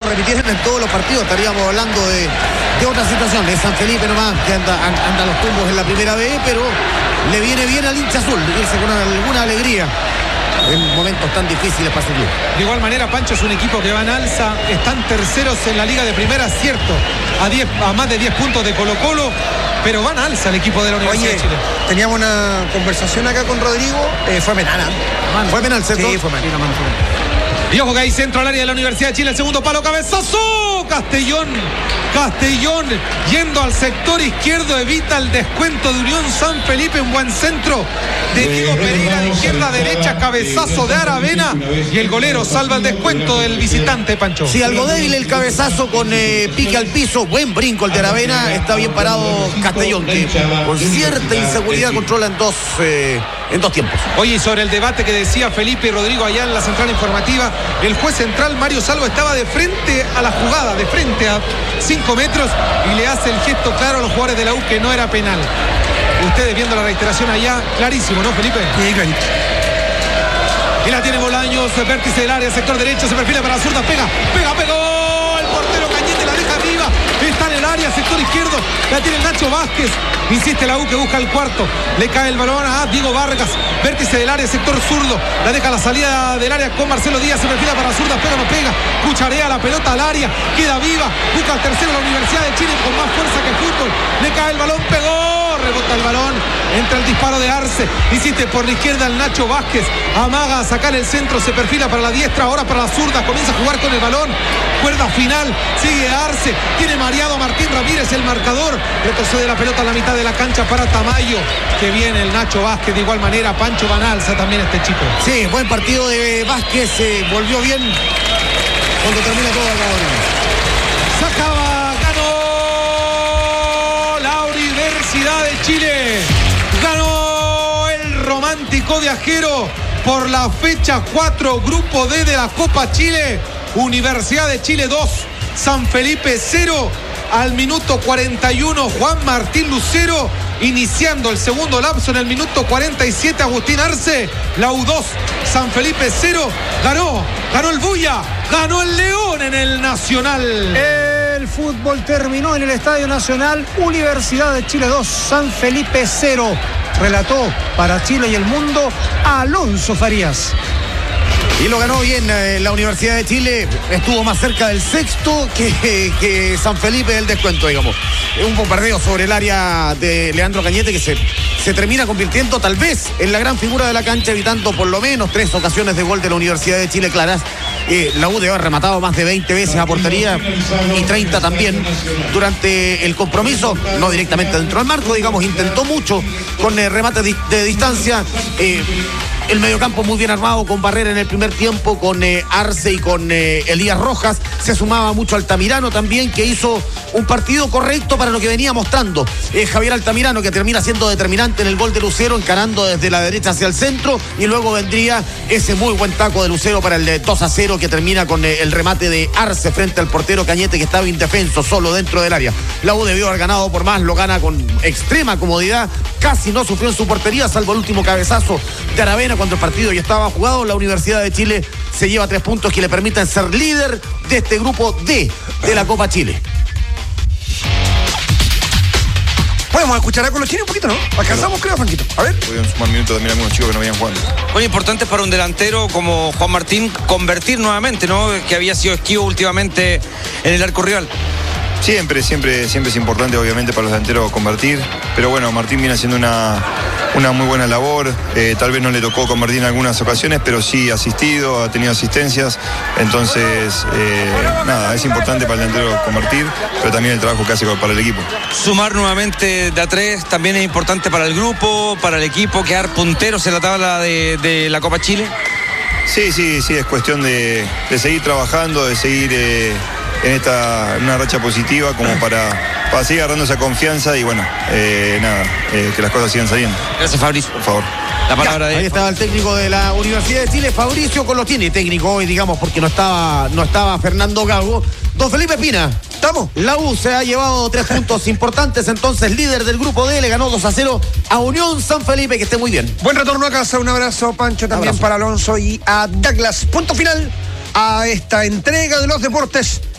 repitieran en todos los partidos, estaríamos hablando de otra situación. Es San Felipe nomás, que anda los tumbos en la primera vez, pero le viene bien al hincha azul, irse con alguna alegría en momentos tan difíciles para su club. De igual manera, Pancho, es un equipo que va en alza, están terceros en la Liga de Primera, cierto, a más de 10 puntos de Colo-Colo, pero van a alza el equipo de la Universidad de Chile. Teníamos una conversación acá con Rodrigo, fue penal. ¿Fue penal, cierto? Sí, fue penal. Y ojo que hay centro al área de la Universidad de Chile, el segundo palo, cabezazo, Castellón, yendo al sector izquierdo, evita el descuento de Unión San Felipe, un buen centro de Diego Pereira, de izquierda a derecha, cabezazo de Aravena, y el golero salva el descuento del visitante, Pancho. Sí, algo débil el cabezazo con pique al piso, buen brinco el de Aravena, está bien parado Castellón, que con cierta inseguridad controla en dos tiempos. Oye, y sobre el debate que decía Felipe y Rodrigo allá en la central informativa, el juez central Mario Salvo estaba de frente a la jugada, de frente a 5 metros, y le hace el gesto claro a los jugadores de la U que no era penal. Ustedes viendo la reiteración allá, clarísimo, ¿no, Felipe? Sí, clarito. Y la tiene Bolaños, vértice del área, sector derecho, se perfila para la zurda, pegó, el portero Cañete la deja arriba, está en el área, sector izquierdo, la tiene Nacho Vázquez, insiste la U que busca el cuarto, le cae el balón a Diego Vargas, vértice del área, sector zurdo, la deja a la salida del área con Marcelo Díaz, se perfila para la zurda, pega, no pega, cucharea la pelota al área, queda viva, busca el tercero la Universidad de Chile con más fuerza que fútbol, le cae el balón, pegó, rebota el balón, entra el disparo de Arce, insiste por la izquierda el Nacho Vázquez, amaga a sacar el centro, se perfila para la diestra, ahora para la zurda, comienza a jugar con el balón, cuerda final, sigue Arce, tiene mareado Martín Ramírez el marcador, retrocede la pelota a la mitad de la cancha para Tamayo, que viene el Nacho Vázquez, de igual manera Pancho Van Alza también este chico. Sí, buen partido de Vázquez, volvió bien cuando termina todo acá. Se acaba, ganó la Universidad de Chile, ganó el romántico viajero por la fecha 4, grupo D de la Copa Chile. Universidad de Chile 2, San Felipe 0, al minuto 41 Juan Martín Lucero, iniciando el segundo lapso en el minuto 47 Agustín Arce, la U2, San Felipe 0, ganó el Bulla, ganó el León en el Nacional. El fútbol terminó en el Estadio Nacional, Universidad de Chile 2, San Felipe 0. Relató para Chile y el mundo Alonso Farías. Y lo ganó bien la Universidad de Chile, estuvo más cerca del sexto que San Felipe del descuento, digamos. Un bombardeo sobre el área de Leandro Cañete que se termina convirtiendo tal vez en la gran figura de la cancha, evitando por lo menos 3 ocasiones de gol de la Universidad de Chile claras. La U debe haber rematado más de 20 veces a portería y 30 también durante el compromiso, no directamente dentro del marco, digamos, intentó mucho con remate de distancia. El mediocampo muy bien armado con Barrera en el primer tiempo, con Arce y con Elías Rojas. Se sumaba mucho Altamirano también, que hizo un partido correcto para lo que venía mostrando Javier Altamirano, que termina siendo determinante en el gol de Lucero, encarando desde la derecha hacia el centro, y luego vendría ese muy buen taco de Lucero para el 2-0, que termina con el remate de Arce frente al portero Cañete, que estaba indefenso solo dentro del área. La U debió haber ganado por más, lo gana con extrema comodidad, casi no sufrió en su portería, salvo el último cabezazo de Aravena cuando el partido ya estaba jugado. La Universidad de Chile se lleva 3 puntos que le permiten ser líder de este grupo D de la Copa Chile. Podemos escuchar a Colochini un poquito, ¿no? Alcanzamos, creo, Franquito. A ver. Podrían sumar minutos también algunos chicos que no venían jugando. Bueno, importante para un delantero como Juan Martín convertir nuevamente, ¿no? Que había sido esquivo últimamente en el arco rival. Siempre es importante, obviamente, para los delanteros convertir. Pero bueno, Martín viene haciendo una muy buena labor. Tal vez no le tocó convertir en algunas ocasiones, pero sí asistido, ha tenido asistencias. Entonces, nada, es importante para el delantero convertir, pero también el trabajo que hace para el equipo. Sumar nuevamente de a 3 también es importante para el grupo, para el equipo, quedar punteros en la tabla de la Copa Chile. Sí, es cuestión de seguir trabajando, de seguir en una racha positiva como para seguir agarrando esa confianza y bueno, que las cosas sigan saliendo. Gracias, Fabricio. Por favor. La palabra de... Ahí estaba el técnico de la Universidad de Chile, Fabricio Colochini, técnico hoy, digamos, porque no estaba Fernando Gago. Don Felipe Pina, ¿estamos? La U se ha llevado 3 puntos importantes, entonces líder del grupo D, le ganó 2-0 a Unión San Felipe, que esté muy bien. Buen retorno a casa, un abrazo, Pancho, también para Alonso y a Douglas. Punto final a esta entrega de los deportes